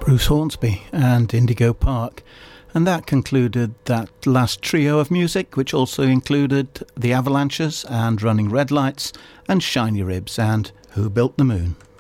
Bruce Hornsby and Indigo Park. And that concluded that last trio of music, which also included the Avalanches and Running Red Lights and Shiny Ribs and Who Built the Moon.